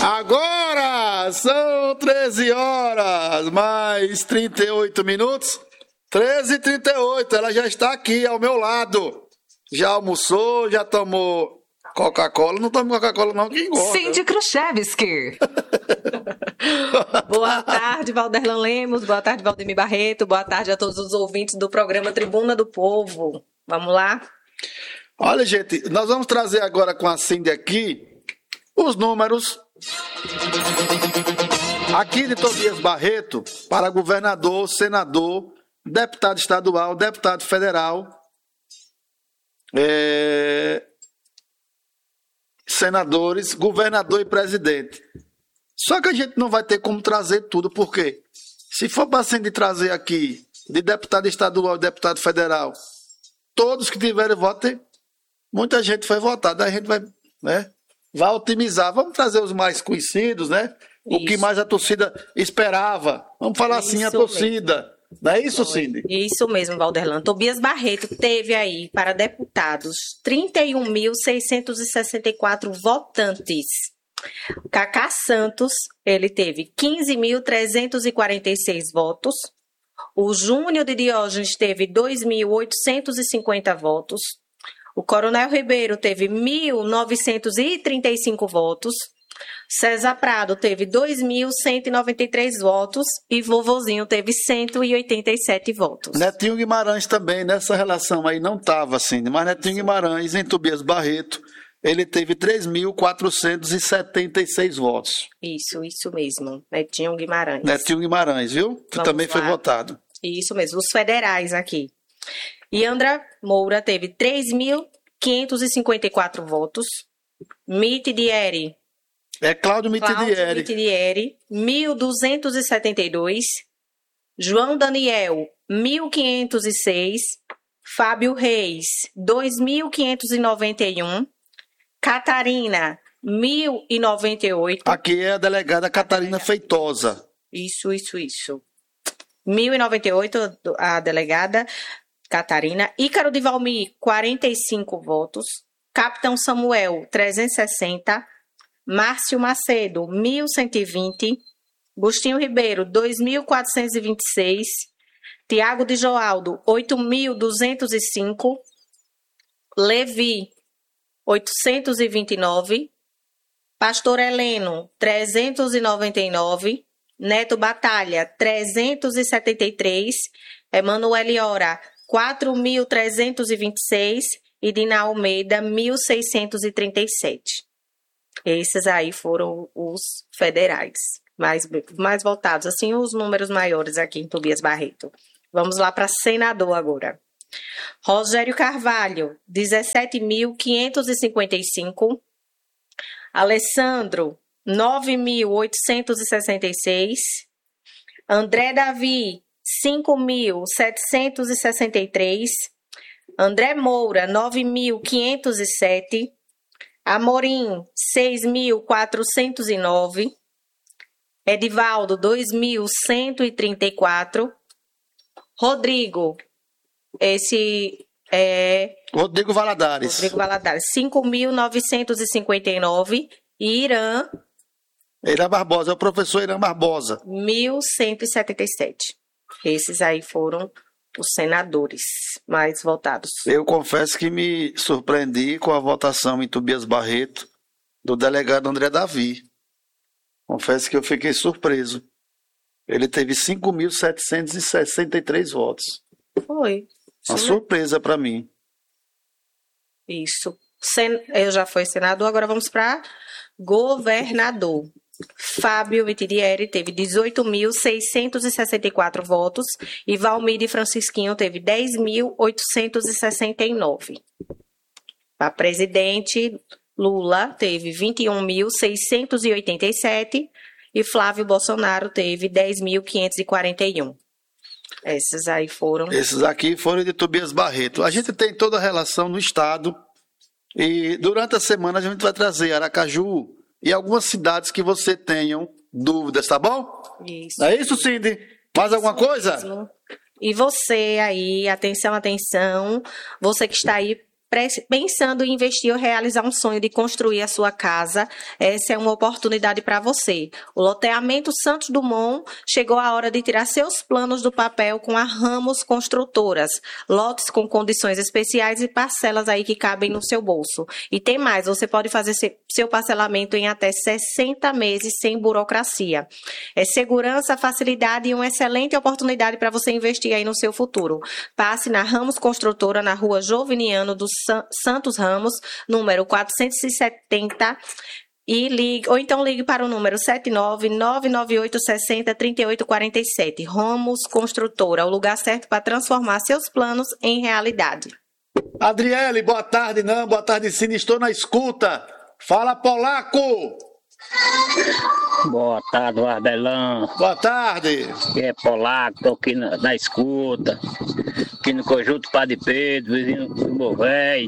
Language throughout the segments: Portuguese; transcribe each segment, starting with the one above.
Agora são 13 horas, mais 38 minutos. 13h38, ela já está aqui ao meu lado. Já almoçou, já tomou Coca-Cola. Não tome Coca-Cola não, que engorda. Cindy Khrushchevsky. Boa tarde, Valderlan Lemos. Boa tarde, Valdemir Barreto. Boa tarde a todos os ouvintes do programa Tribuna do Povo. Vamos lá? Olha, gente, nós vamos trazer agora com a Cindy aqui os números aqui de Tobias Barreto para governador, senador, deputado estadual, deputado federal, senadores, governador e presidente. Só que a gente não vai ter como trazer tudo, por quê? Se for para Cindy trazer aqui de deputado estadual e deputado federal, todos que tiverem voto, muita gente foi votar, daí a gente vai, né, vai otimizar. Vamos trazer os mais conhecidos, né? O que mais a torcida esperava. Vamos falar assim, a torcida. Mesmo. Não é isso, Cindy? Isso mesmo, Valderlan. Tobias Barreto teve aí, para deputados, 31.664 votantes. Cacá Santos, ele teve 15.346 votos. O Júnior de Diógenes teve 2.850 votos. O Coronel Ribeiro teve 1.935 votos. César Prado teve 2.193 votos e Vovozinho teve 187 votos. Netinho Guimarães também, nessa relação aí não estava assim, mas Netinho Guimarães, em Tobias Barreto, ele teve 3.476 votos. Isso mesmo, Netinho Guimarães. Netinho Guimarães, viu? Que também foi votado. Isso mesmo, os federais aqui. E André Moura teve 3.554 votos. Mitidieri. Cláudio Mitidieri, 1.272. João Daniel, 1.506. Fábio Reis, 2.591. Catarina, 1.098. Aqui é a delegada Catarina Feitosa. Isso. 1.098 a delegada Catarina. Ícaro de Valmir, 45 votos. Capitão Samuel, 360. Márcio Macedo, 1.120. Agostinho Ribeiro, 2.426. Tiago de Joaldo, 8.205. Levi, 829. Pastor Heleno, 399. Neto Batalha, 373. Emanuele Ora, 4.326. E Dina Almeida, 1.637. Esses aí foram os federais mais votados, assim, os números maiores aqui em Tobias Barreto. Vamos lá para senador agora. Rogério Carvalho, 17.555. Alessandro, 9.866. André Davi, 5.763. André Moura, 9.507. Amorim, 6.409. Edivaldo, 2.134. Rodrigo, esse é... Rodrigo Valadares, 5.959. E Irã Barbosa, é o professor Irã Barbosa. 1.177. Esses aí foram os senadores mais votados. Eu confesso que me surpreendi com a votação em Tobias Barreto do delegado André Davi. Confesso que eu fiquei surpreso. Ele teve 5.763 votos. Foi. Uma surpresa para mim. Isso. Eu já fui senador, agora vamos para governador. Fábio Mitidieri teve 18.664 votos e Valmir de Francisquinho teve 10.869. Para presidente, Lula teve 21.687 e Flávio Bolsonaro teve 10.541. Esses aí foram... Esses aqui foram de Tobias Barreto. A gente tem toda a relação no estado e durante a semana a gente vai trazer Aracaju e algumas cidades que você tenham dúvidas, tá bom? Isso. É isso, Cindy? Mais alguma coisa? Mesmo. E você aí, atenção, você que está aí pensando em investir ou realizar um sonho de construir a sua casa, essa é uma oportunidade para você. O loteamento Santos Dumont chegou a hora de tirar seus planos do papel com a Ramos Construtoras. Lotes com condições especiais e parcelas aí que cabem no seu bolso. E tem mais, você pode fazer seu parcelamento em até 60 meses sem burocracia. É segurança, facilidade e uma excelente oportunidade para você investir aí no seu futuro. Passe na Ramos Construtora, na rua Joviniano dos Santos Ramos, número 470, e ligue, ou então ligue para o número 79998603847. Ramos Construtora, o lugar certo para transformar seus planos em realidade. Adriele, boa tarde, não, boa tarde sim, estou na escuta. Fala, Polaco! Boa tarde, Arbelão. Boa tarde. É Polaco, tô aqui na escuta. Aqui no Conjunto Padre Pedro, vizinho do meu velho.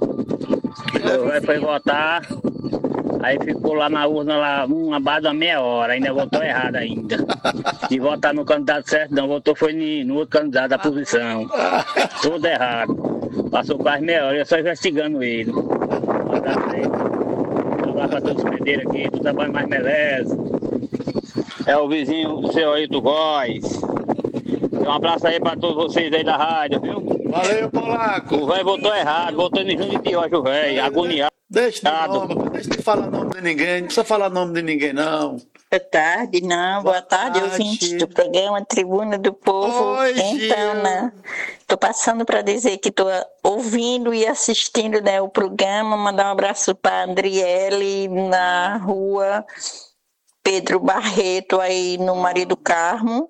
Meu velho foi votar, aí ficou lá na urna, lá, abaixo da meia hora, ainda votou errado ainda. De votar no candidato certo, não, votou foi no outro candidato da posição. Tudo errado. Passou quase meia hora, eu só investigando ele. Vai dar certo. Lá para todos os medeiros aqui, do trabalho mais beleza. É o vizinho do seu Ailton Góes. Um abraço aí para todos vocês aí da rádio, viu? Valeu, Polaco. O velho votou errado, votou em Júnior de Rocha, o velho, agoniado. Deixa de falar nome de ninguém, não precisa falar nome de ninguém, não. Boa tarde, não. Boa tarde, ouvintes do programa Tribuna do Povo. Oi, então, Gil. né? Tô passando para dizer que tô ouvindo e assistindo, né, o programa. Mandar um abraço para Andriele na rua Pedro Barreto, aí no Maria do Carmo.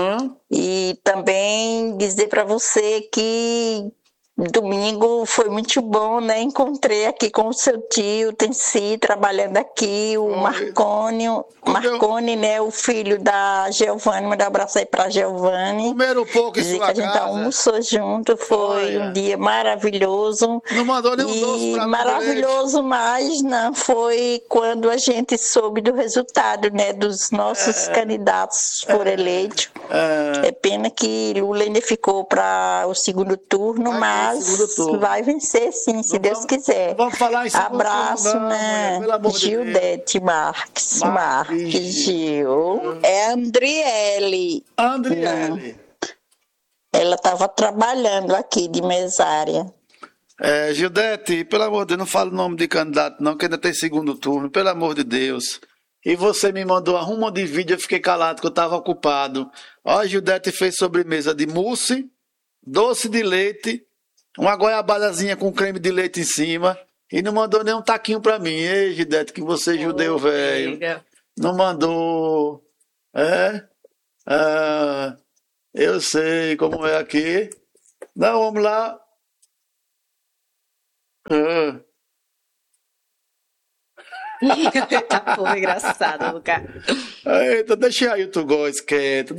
E também dizer para você que domingo foi muito bom, né? Encontrei aqui com o seu tio, Tensi, trabalhando aqui, o Marconi, né? O filho da Giovanni, mandar um abraço aí pra Giovanni. Comeram um pouco em dizer sua que a gente casa. almoçou junto, foi um dia maravilhoso. Não mandou nenhum doce pra mim. Maravilhoso, mas não foi quando a gente soube do resultado, né? Dos nossos candidatos por eleito. É pena que Lula ainda ficou para o segundo turno, mas vai vencer sim, se Deus quiser. Vamos falar em segundo Abraço, turno, não, né? mulher, pelo amor de Gildete Marques, Gil. É Andriele. Andriele. Ela estava trabalhando aqui de mesária. Gildete, pelo amor de Deus, não fala o nome de candidato não, que ainda tem segundo turno, pelo amor de Deus. E você me mandou arruma de vídeo, eu fiquei calado, que eu estava ocupado. Ó, a Gildete fez sobremesa de mousse, doce de leite, uma goiabadazinha com creme de leite em cima, e não mandou nem um taquinho pra mim. Ei, Gildete, que você é judeu, velho. Não mandou. Eu sei como é aqui. Não, vamos lá. Tá bom, engraçado, Lucas. Eita, deixa aí o Tugóis quieto,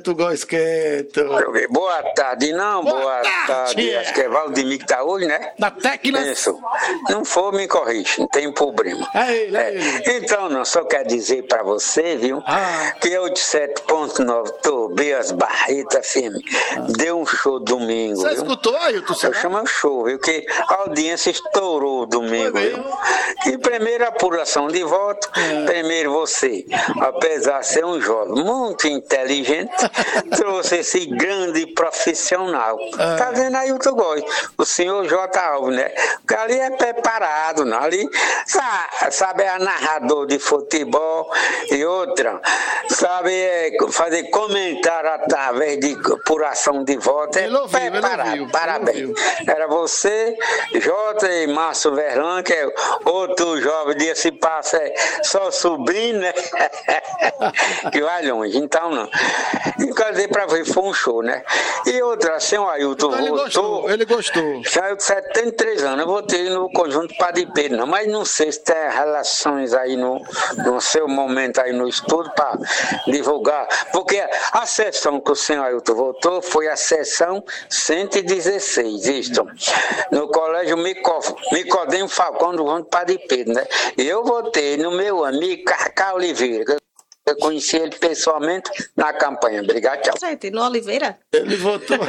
Boa tarde, não, boa tarde. Acho que é Valdemir que tá hoje, né? Da técnica. Isso. Não for, me corrige, não tem problema. É ele. Então, não, só quero dizer pra você, viu, que eu de 7.9 Tobias Barreto FM deu um show domingo, Você viu? escutou, Ailton? Eu chamo show, viu, que a audiência estourou domingo, viu? E primeira apuração de voto, primeiro você, apesar de ser um jovem muito inteligente, trouxe esse grande profissional. Tá vendo aí o que eu gosto? O senhor J. Alves, né? Porque ali é preparado, não? Ali sabe, é narrador de futebol e outra, sabe, fazer comentário através de apuração de voto. É preparado, parabéns. Era você, J. e Márcio Verlan, que é outro jovem desse passa só subindo, né? Que vai longe, então não. E quer dizer pra ver, foi um show, né? E outra, assim, o Ailton votou. Ele gostou. Já eu de 73 anos, eu votei no Conjunto Padre Pedro, não, mas não sei se tem relações aí no seu momento aí no estudo para divulgar, porque a sessão que o senhor Ailton votou foi a sessão 116, isto, no colégio Nicodemo Falcão do Conjunto Padre Pedro, né? Eu votei no meu amigo Cacá Oliveira. Eu conheci ele pessoalmente na campanha. Obrigado, tchau. Gente, no Oliveira? Ele votou.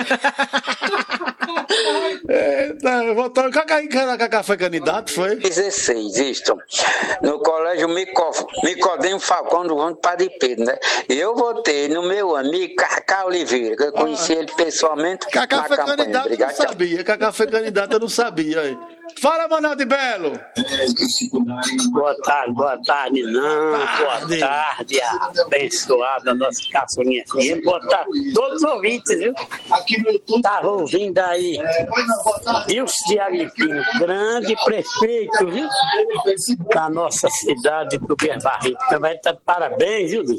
Votou. Cacá foi candidato, foi? 16, isto. No colégio Nicodemo Falcão do Vão de Padre Pedro, né? Eu votei no meu amigo Cacá Oliveira, que eu conheci ele pessoalmente Cacá na foi campanha. candidato, Obrigado, eu não sabia. Cacá foi candidato, eu não sabia. Aí. Fala, Manuel de Belo. Boa tarde, não. Boa tarde, abençoada nossa Caçulinha FM. Boa tarde, todos os ouvintes, viu? Estava ouvindo aí Wilson de Agripino, grande prefeito, viu? Da nossa cidade do Barreto. Também tá de parabéns, viu, Luiz?